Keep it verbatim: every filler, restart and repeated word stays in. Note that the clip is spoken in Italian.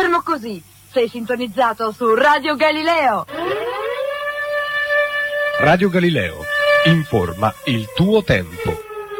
fermo così. Sei sintonizzato su Radio Galileo. Radio Galileo, informa il tuo tempo.